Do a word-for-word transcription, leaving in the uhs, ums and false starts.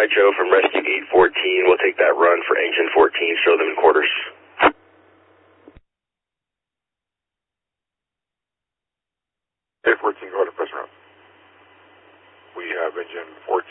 by Joe from Rescue eight fourteen. We'll take that run for engine fourteen. Show them in quarters. eight fourteen, go ahead and press around. We have engine fourteen.